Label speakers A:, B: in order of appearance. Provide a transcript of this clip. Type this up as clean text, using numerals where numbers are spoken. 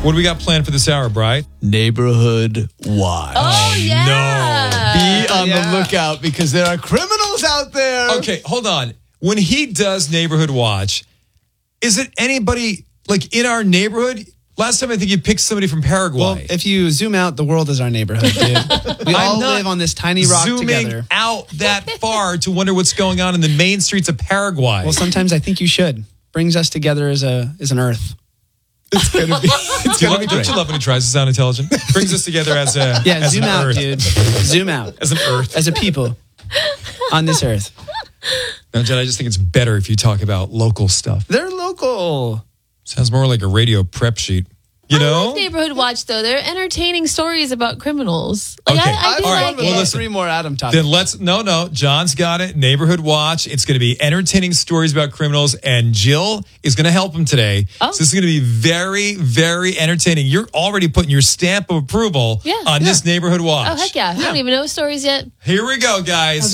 A: What do we got planned for this hour, Bri?
B: Neighborhood Watch.
C: Oh, yeah.
B: Be on the lookout because there are criminals out there.
A: Okay, hold on. When he does Neighborhood Watch, is it anybody like in our neighborhood? Last time I think you picked somebody from Paraguay.
D: Well, if you zoom out, the world is our neighborhood, dude. We all live on this tiny rock
A: zooming
D: together.
A: out that far to wonder what's going on in the main streets of Paraguay.
D: Well, sometimes I think you should. Brings us together as an Earth.
B: It's gonna be. It's gonna be
A: Don't
B: great.
A: you love when he tries to sound intelligent? Brings us together as a as
D: zoom
A: an
D: out,
A: Earth.
D: dude. Zoom out.
A: As an Earth.
D: As a people on this Earth.
A: No, Jen, I just think it's better if you talk about local stuff.
D: They're local.
A: Sounds more like a radio prep sheet. You
C: I
A: know?
C: love Neighborhood Watch, though. They're entertaining stories about criminals. Like,
A: Okay.
C: I do
A: All right.
C: like
A: Well,
C: it.
A: listen.
D: 3 more Adam topics.
A: Then let's no. John's got it. Neighborhood Watch. It's going to be entertaining stories about criminals, and Jill is going to help him today.
C: Oh.
A: So this is going to be very, very entertaining. You're already putting your stamp of approval on this Neighborhood Watch.
C: Oh, heck yeah. I don't even know stories yet.
A: Here we go, guys.